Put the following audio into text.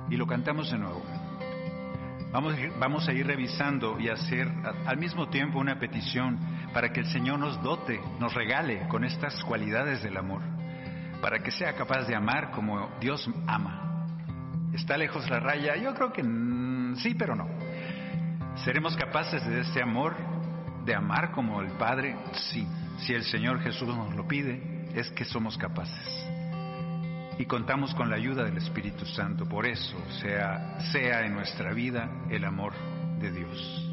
y lo cantamos de nuevo. Vamos a ir revisando y hacer al mismo tiempo una petición para que el Señor nos dote, nos regale con estas cualidades del amor, para que sea capaz de amar como Dios ama. ¿Está lejos la raya? Yo creo que sí, pero no. ¿Seremos capaces de este amor, de amar como el Padre? Sí. Si el Señor Jesús nos lo pide, es que somos capaces. Y contamos con la ayuda del Espíritu Santo. Por eso sea en nuestra vida el amor de Dios.